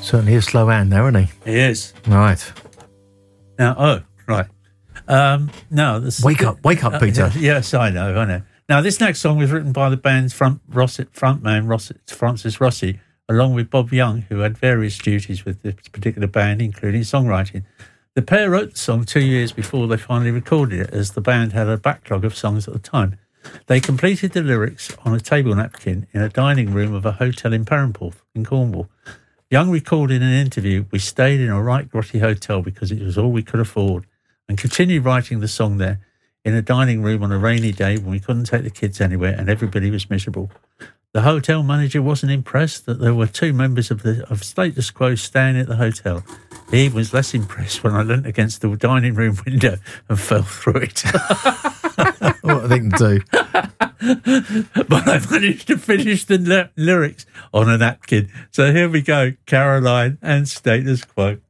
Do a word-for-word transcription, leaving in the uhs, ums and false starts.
Certainly a slow hand now, isn't he? He is. Right. Now, oh, right. Um, now, this, Wake up, wake up, Peter. Uh, yes, I know, I know. Now, this next song was written by the band's front Rossi, frontman, Rossi, Francis Rossi, along with Bob Young, who had various duties with this particular band, including songwriting. The pair wrote the song two years before they finally recorded it, as the band had a backlog of songs at the time. They completed the lyrics on a table napkin in a dining room of a hotel in Perranporth, in Cornwall. Young recorded in an interview, "We stayed in a right grotty hotel because it was all we could afford," and continued writing the song there in a dining room on a rainy day when we couldn't take the kids anywhere and everybody was miserable. The hotel manager wasn't impressed that there were two members of the of Status Quo staying at the hotel. He was less impressed when I leant against the dining room window and fell through it. What they can do. But I managed to finish the ly- lyrics on a napkin. So here we go, Caroline and Status Quo.